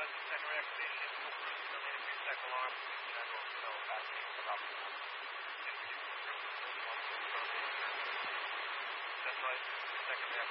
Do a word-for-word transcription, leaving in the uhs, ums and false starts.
was the second reactivation. First terminated pre-stack alarm. General cell acting optimal. That's right. Second reactivation.